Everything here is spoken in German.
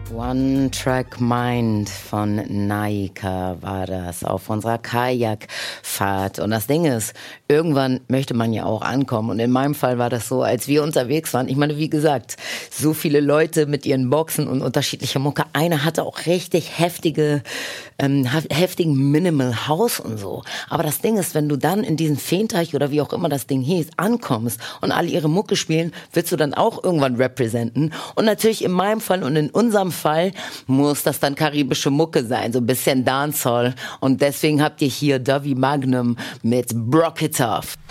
One Track Mind von Naika war das auf unserer Kajakfahrt. Und das Ding ist, irgendwann möchte man ja auch ankommen. Und in meinem Fall war das so, als wir unterwegs waren. Ich meine, wie gesagt, so viele Leute mit ihren Boxen und unterschiedlicher Mucke. Einer hatte auch richtig heftigen Minimal House und so. Aber das Ding ist, wenn du dann in diesen Feenteich oder wie auch immer das Ding hieß, ankommst und alle ihre Mucke spielen, willst du dann auch irgendwann representen. Und natürlich in meinem Fall und in unserem Fall muss das dann karibische Mucke sein, so ein bisschen Dancehall. Und deswegen habt ihr hier Dovey Magnum mit Brock It Off.